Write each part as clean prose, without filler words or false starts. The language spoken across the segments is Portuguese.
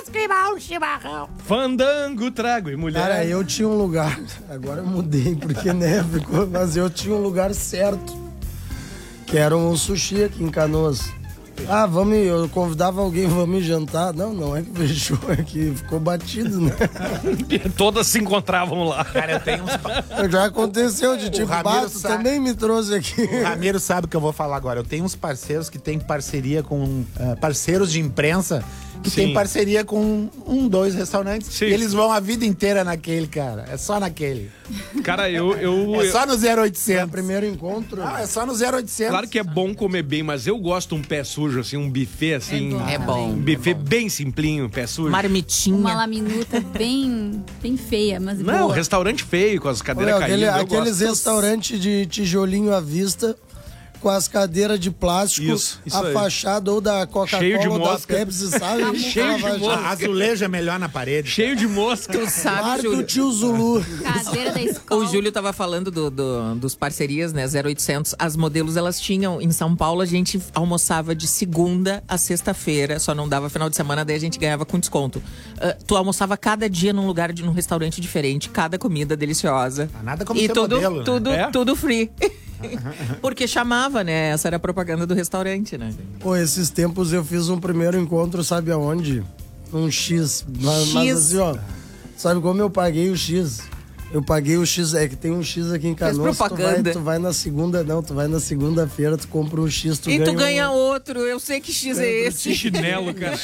vamos queimar um chimarrão. Fandango, trago e mulher. Cara, eu tinha um lugar. Agora eu mudei, porque né, ficou. Mas eu tinha um lugar certo. Que era um sushi aqui em Canoas. Ah, eu convidava alguém, vamos jantar. Não é que fechou, é que ficou batido, né? Todas se encontravam lá. Cara, eu tenho uns... Já aconteceu de tipo, Bato também me trouxe aqui. O Ramiro sabe o que eu vou falar agora. Eu tenho uns parceiros que têm parceria com... parceiros de imprensa que tem parceria com 2 restaurantes. Sim. E eles vão a vida inteira naquele, cara. É só naquele. Cara, É só no 0800. É o primeiro encontro. Não, é só no 0800. Claro que é bom comer bem, mas eu gosto de um pé sujo, assim, um buffet, assim. É bom. Um buffet bem simplinho, pé sujo. Marmitinha. Uma laminuta bem feia, mas boa. Não, restaurante feio, com as cadeiras caídas. Aqueles restaurantes de tijolinho à vista, com as cadeiras de plástico, a aí. fachada ou da Coca-Cola ou da Pepsi, sabe? Cheio de mosca. Azulejo é melhor na parede. Cheio de mosca. Tu sabe, Bar Júlio? do tio Zulu. Cadeira da escola. O Júlio tava falando dos parcerias, né? 0800. As modelos, elas tinham... Em São Paulo, a gente almoçava de segunda a sexta-feira. Só não dava final de semana, daí a gente ganhava com desconto. Tu almoçava cada dia num restaurante diferente. Cada comida deliciosa. Nada como e ser tudo, modelo, né? tudo free. Porque chamava, né? Essa era a propaganda do restaurante, né? Pô, esses tempos eu fiz um primeiro encontro, sabe aonde? Um X. Mas assim, ó, sabe como eu paguei o X? Eu paguei o X, é que tem um X aqui em Canoas. Tu vai na segunda-feira, tu compra um X, tu ganha outro. Eu sei que X é esse. Que chinelo, cara.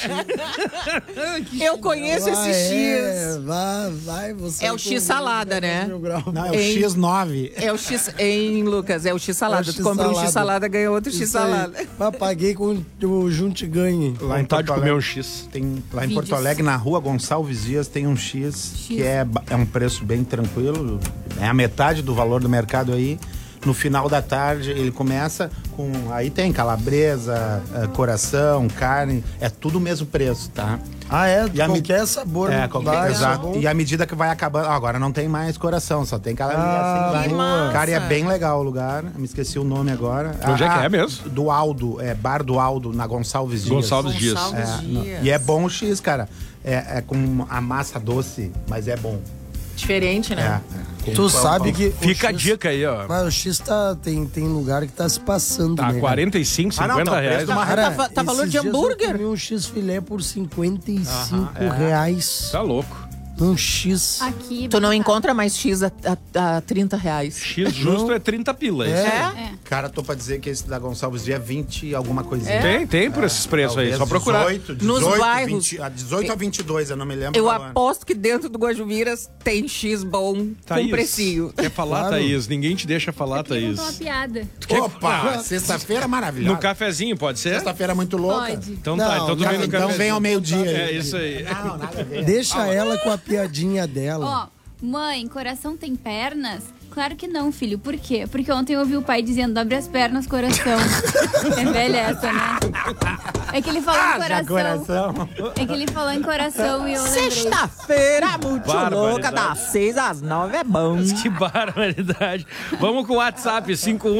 Eu conheço esse X. Vai, você. É o X salada, né? Não, é o X9. É o X, hein, Lucas? É o X salada. Tu compra um X salada, ganha outro X salada. Mas paguei com o Junte Ganhe. Lá em Porto Alegre, comer um X. Lá em Porto Alegre, na rua Gonçalves Dias, tem um X. Que é um preço bem tranquilo. É a metade do valor do mercado aí. No final da tarde ele começa com... Aí tem calabresa, coração, carne. É tudo o mesmo preço, tá? Ah, é? Qualquer sabor. Exato. E à medida que vai acabando... Agora não tem mais coração, só tem calabresa. Cara, é bem legal o lugar. Me esqueci o nome agora. Onde é que é mesmo? Do Aldo. Bar do Aldo, na Gonçalves Dias. Gonçalves Dias. E é bom o X, cara. É com a massa doce, mas é bom. Diferente, né? Tu sabe que... Fica a dica aí, ó. Mas o X tem lugar que tá se passando, tá, né? 45, 50 reais. Tá valor de hambúrguer? Eu comi um X filé por 55 reais. Tá louco. Um X. Aqui, tu não encontra mais X a 30 reais. X justo é 30 pila. Cara, tô pra dizer que esse da Gonçalves Dia é 20 e alguma coisinha. Tem por esses preços aí, só procurar. 18, nos bairros. 18 a 22, eu não me lembro. Eu aposto que dentro do Guajuviras tem X bom com precinho. Quer falar, Thaís? Ninguém te deixa falar, Thaís. Uma piada. Opa, sexta-feira maravilhosa. No cafezinho, pode ser? Sexta-feira muito louca. Pode. Então tá, então tu vem no cafezinho. Então vem ao meio-dia. É isso aí. Não, nada a ver. Deixa ela com a piadinha dela. Ó, mãe, coração tem pernas? Claro que não, filho. Por quê? Porque ontem eu ouvi o pai dizendo, abre as pernas, coração. É velha essa, né? É que ele falou em coração. É que ele falou em coração e eu lembrei. Sexta-feira, muito louca, das 6 às 9 é bom. Que barbaridade. Vamos com o WhatsApp,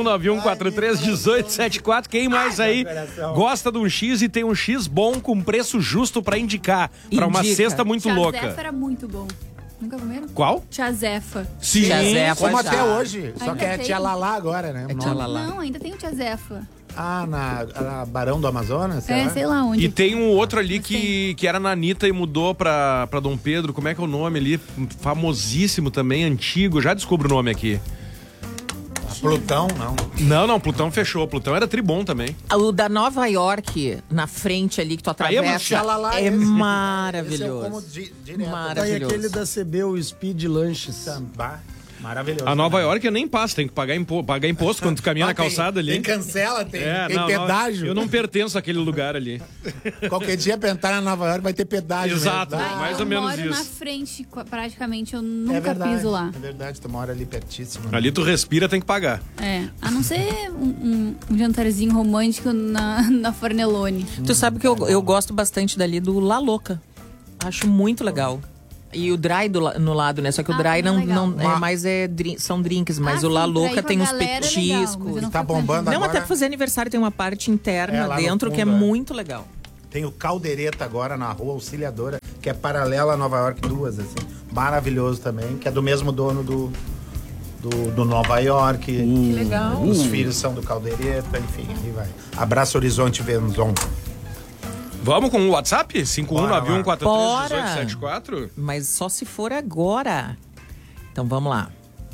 5191431874. Quem mais aí gosta de um X e tem um X bom com preço justo pra indicar? Pra uma cesta muito louca. Zefa era muito bom. Nunca comeram? Qual? Tia Zefa. Sim, como até hoje. Só ainda que é tem. Tia Lalá agora, né? É Tia Lalá. Não, ainda tem o Tia Zefa. Na Barão do Amazonas? Sei lá onde. E tem um outro ali que era na Anitta e mudou pra Dom Pedro. Como é que é o nome ali? Famosíssimo também, antigo. Já descubro o nome aqui. Plutão, não. Não, Plutão fechou. Plutão era tribom também. O da Nova York, na frente ali, que tu atravessa, é maravilhoso. Tá aí aquele da CB, o Speed Lanches. Maravilhoso. A Nova York eu nem passo, tem que pagar imposto quando tu caminha na calçada ali. Tem cancela, tem pedágio. Eu não pertenço àquele lugar ali. Qualquer dia pra entrar na Nova York vai ter pedágio. Exato, mesmo. mais ou menos isso. Eu moro na frente, praticamente, eu nunca piso lá. É verdade, tu mora ali pertíssimo. Ali tu respira, tem que pagar. A não ser um jantarzinho romântico na Fornelone. Tu sabe que eu gosto bastante dali do La Louca. Acho muito legal. E o Dry no lado, né? Só que o Dry não é mais são drinks, mas o La Louca tem os petiscos. Tá bombando agora. Não, até pra fazer aniversário tem uma parte interna dentro que é muito legal. Tem o Caldeireta agora na Rua Auxiliadora, que é paralela a Nova York, duas, assim. Maravilhoso também, que é do mesmo dono do Nova York. Que legal. Os filhos são do Caldeireta, enfim, aí vai. Abraço Horizonte Venzon. Vamos com o WhatsApp? 5191431874? Mas só se for agora. Então vamos lá.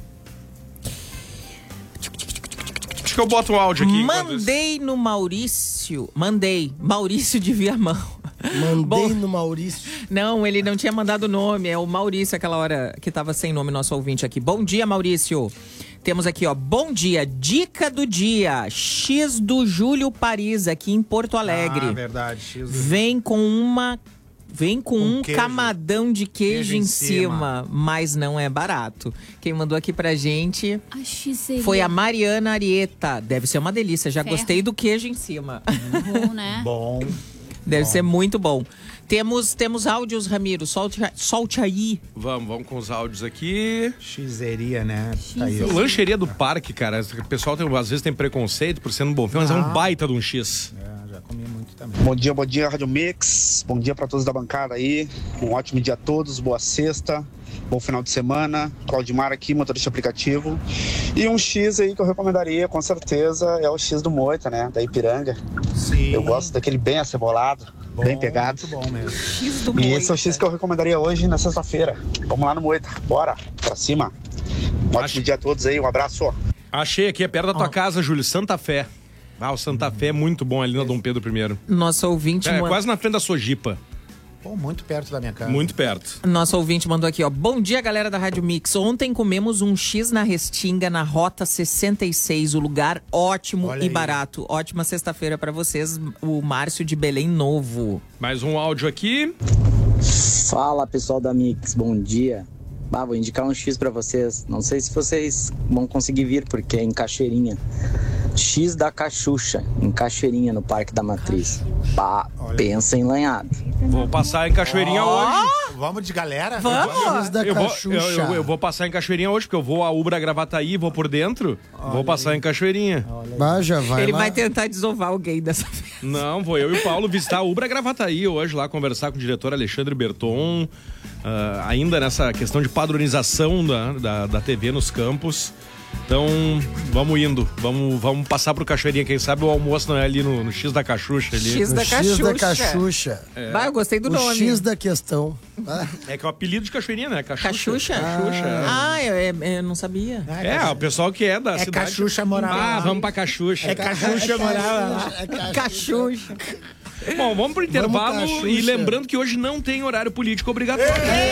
Acho que eu boto um áudio aqui. Mandei no Maurício. Maurício de Viamão. No Maurício. Não, ele não tinha mandado o nome. É o Maurício, aquela hora que tava sem nome, nosso ouvinte aqui. Bom dia, Maurício. Temos aqui, ó. Bom dia. Dica do dia. X do Júlio Paris, aqui em Porto Alegre. Ah, verdade. X do... Vem com um queijo. Camadão de queijo em cima, mas não é barato. Quem mandou aqui pra gente foi a Mariana Arieta. Deve ser uma delícia. Já gostei do queijo em cima. Bom, né? Bom. Deve ser muito bom. Temos áudios, Ramiro. Solte aí. Vamos com os áudios aqui. Xizeria, né? Tá aí. Lancheria do Parque, cara. O pessoal às vezes tem preconceito por ser um bom filme, mas é um baita de um X. Já comi muito também. Bom dia, Rádio Mix. Bom dia pra todos da bancada aí. Um ótimo dia a todos. Boa sexta. Bom final de semana. Claudimar aqui, motorista aplicativo. E um X aí que eu recomendaria, com certeza, é o X do Moita, né? Da Ipiranga. Sim. Eu gosto daquele bem acebolado, bem pegado. Muito bom mesmo. X do E Moita. esse é o X que eu recomendaria hoje, na sexta-feira. Vamos lá no Moita. Bora, pra cima. Um ótimo dia a todos aí. Um abraço. Achei aqui, é perto da tua casa, Júlio. Santa Fé. O Santa Fé é muito bom ali na Dom Pedro I. Nosso ouvinte... quase na frente da Sojipa. Pô, muito perto da minha casa. Muito perto. Nosso ouvinte mandou aqui, ó. Bom dia, galera da Rádio Mix. Ontem comemos um X na Restinga, na Rota 66. O lugar ótimo e barato. Ótima sexta-feira pra vocês. O Márcio de Belém Novo. Mais um áudio aqui. Fala, pessoal da Mix. Bom dia. Vou indicar um X pra vocês. Não sei se vocês vão conseguir vir, porque é em Cachoeirinha. X da Cachucha, em Cachoeirinha, no Parque da Matriz. Pensa em lanhado. Vou passar em Cachoeirinha hoje. Vamos de galera? Vamos! Eu vou passar em Cachoeirinha hoje, porque eu vou a Ubra Gravataí, vou por dentro. Vou passar em Cachoeirinha. Já vai Ele lá. vai tentar desovar alguém dessa vez. Não, vou eu e o Paulo visitar a Ubra Gravataí hoje lá, conversar com o diretor Alexandre Berton. Ainda nessa questão de padronização da TV nos campos. Então, vamos indo. Vamos passar pro Cachoeirinha. Quem sabe o almoço não é ali no X da Cachucha. Ali. X da Cachucha. X da Cachucha. Eu gostei do nome. O X da questão. É que é o apelido de Cachoeirinha, né? Cachucha? Eu não sabia. O pessoal que é da cidade. Cachucha morava lá. Vamos pra Cachucha. Cachucha morava lá. Cachucha. Bom, vamos pro intervalo e lembrando que hoje não tem horário político obrigatório.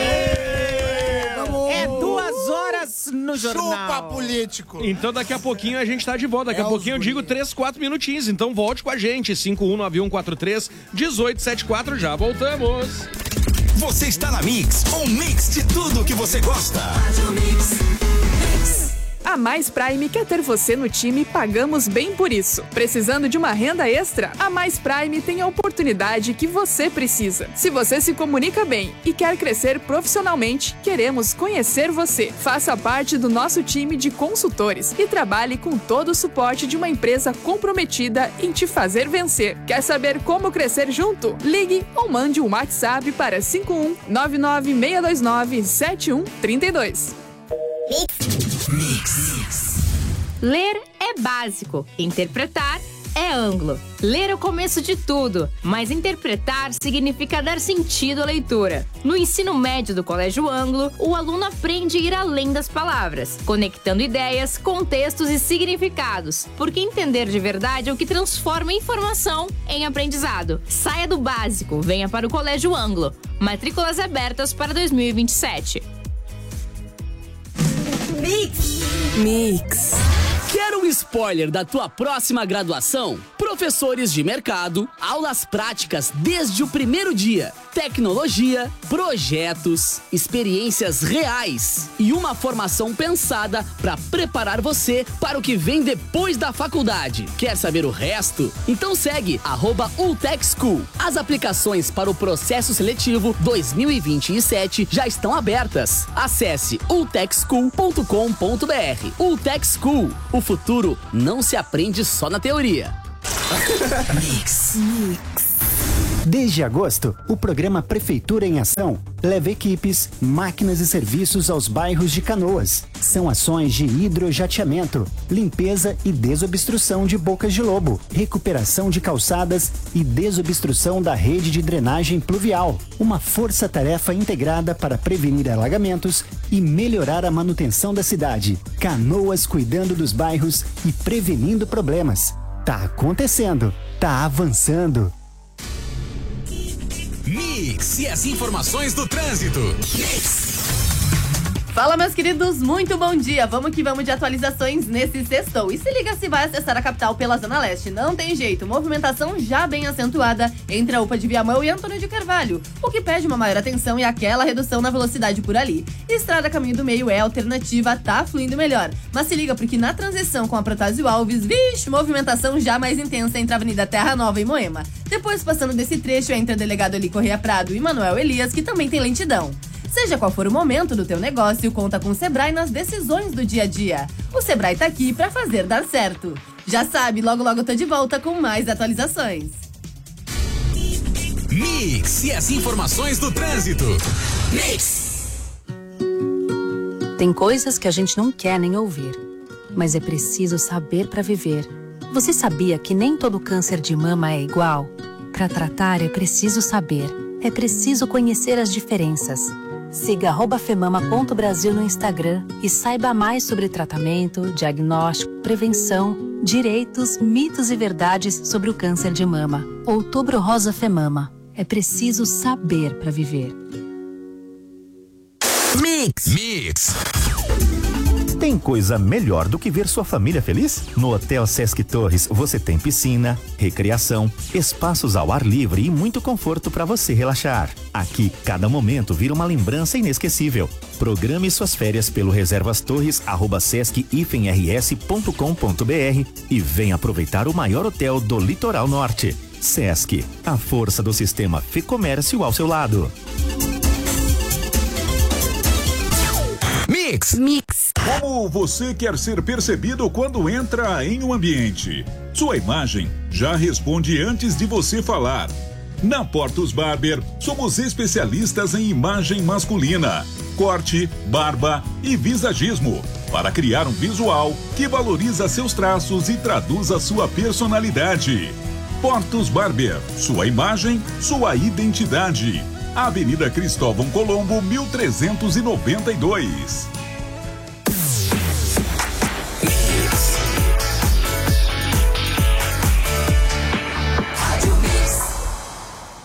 É 2 horas no jornal. Chupa político. Então daqui a pouquinho a gente tá de volta. Daqui a pouquinho eu digo 3, 4 minutinhos. Então volte com a gente. 5191431874. Já voltamos. Você está na Mix, um mix de tudo que você gosta. A Mais Prime quer ter você no time e pagamos bem por isso. Precisando de uma renda extra? A Mais Prime tem a oportunidade que você precisa. Se você se comunica bem e quer crescer profissionalmente, queremos conhecer você. Faça parte do nosso time de consultores e trabalhe com todo o suporte de uma empresa comprometida em te fazer vencer. Quer saber como crescer junto? Ligue ou mande um WhatsApp para 51-99629-7132. Ler é básico, interpretar é ângulo. Ler é o começo de tudo, mas interpretar significa dar sentido à leitura. No ensino médio do Colégio Ângulo, o aluno aprende a ir além das palavras, conectando ideias, contextos e significados, porque entender de verdade é o que transforma a informação em aprendizado. Saia do básico, venha para o Colégio Ângulo. Matrículas abertas para 2027. Mix. Quer um spoiler da tua próxima graduação? Professores de mercado, aulas práticas desde o primeiro dia, tecnologia, projetos, experiências reais e uma formação pensada para preparar você para o que vem depois da faculdade. Quer saber o resto? Então segue @UTechSchool. As aplicações para o processo seletivo 2027 já estão abertas. Acesse utechschool.com.br. UTechSchool. O futuro não se aprende só na teoria. Mix. Desde agosto, o programa Prefeitura em Ação leva equipes, máquinas e serviços aos bairros de Canoas. São ações de hidrojateamento, limpeza e desobstrução de bocas de lobo, recuperação de calçadas e desobstrução da rede de drenagem pluvial. Uma força-tarefa integrada para prevenir alagamentos e melhorar a manutenção da cidade. Canoas cuidando dos bairros e prevenindo problemas. Tá acontecendo, tá avançando. Mix e as informações do trânsito. Mix. Fala, meus queridos, muito bom dia. Vamos que vamos de atualizações nesse sextou. E se liga se vai acessar a capital pela Zona Leste. Não tem jeito, movimentação já bem acentuada entre a UPA de Viamão e Antônio de Carvalho. O que pede uma maior atenção é aquela redução na velocidade por ali. Estrada Caminho do Meio é alternativa, tá fluindo melhor. Mas se liga porque na transição com a Protásio Alves, vixe, movimentação já mais intensa entre a Avenida Terra Nova e Moema. Depois, passando desse trecho, entra a Delegado Eli Correia Prado e Manuel Elias, que também tem lentidão. Seja qual for o momento do teu negócio, conta com o Sebrae nas decisões do dia a dia. O Sebrae tá aqui pra fazer dar certo. Já sabe, logo logo eu tô de volta com mais atualizações. Mix e as informações do trânsito. Mix. Tem coisas que a gente não quer nem ouvir, mas é preciso saber pra viver. Você sabia que nem todo câncer de mama é igual? Pra tratar é preciso saber. É preciso conhecer as diferenças. Siga @femama.brasil no Instagram e saiba mais sobre tratamento, diagnóstico, prevenção, direitos, mitos e verdades sobre o câncer de mama. Outubro Rosa Femama. É preciso saber para viver. Mix. Mix. Tem coisa melhor do que ver sua família feliz? No Hotel Sesc Torres você tem piscina, recreação, espaços ao ar livre e muito conforto para você relaxar. Aqui, cada momento vira uma lembrança inesquecível. Programe suas férias pelo reservastorres@sesc-rs.com.br e venha aproveitar o maior hotel do litoral norte. Sesc, a força do sistema Fê-Comércio ao seu lado. Mix. Mix. Como você quer ser percebido quando entra em um ambiente? Sua imagem já responde antes de você falar. Na Portos Barber, somos especialistas em imagem masculina, corte, barba e visagismo, para criar um visual que valoriza seus traços e traduz a sua personalidade. Portos Barber, sua imagem, sua identidade. Avenida Cristóvão Colombo, 1392.